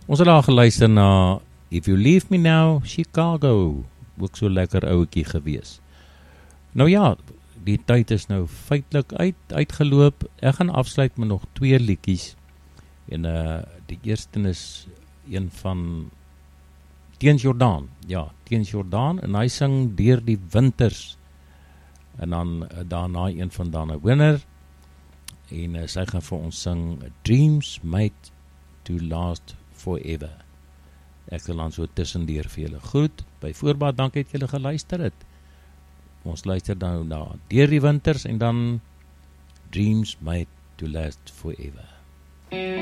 Ons het daar geluister na If You Leave Me Now, Chicago, ook so lekker ouetjie gewees. Nou ja, die tyd is nou feitlik uitgeloop. Ek gaan afsluit met nog 2 liedjies. En die eerste is een van Teens Jordaan. Ja, Teens Jordaan. En hy sing Deur die Winters. En dan daarna een van Dana Winner. En sy gaan vir ons sing Dreams Made to Last Forever. Ek sal dan so tussendeur vir julle groet. By voorbaat, dankie dat julle geluister het. Ons luister dan na Deur die Winters en dan Dreams Made to Last Forever.